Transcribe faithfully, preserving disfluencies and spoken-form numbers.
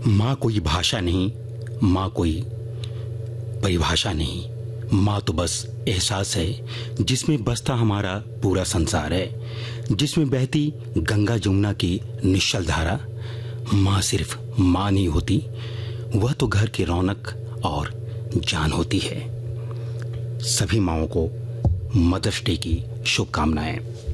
माँ कोई भाषा नहीं, माँ कोई परिभाषा नहीं, माँ तो बस एहसास है जिसमें बसता हमारा पूरा संसार है, जिसमें बहती गंगा जमुना की निश्चल धारा। माँ सिर्फ माँ नहीं होती, वह तो घर की रौनक और जान होती है। सभी माँओं को मदर्स डे की शुभकामनाएं।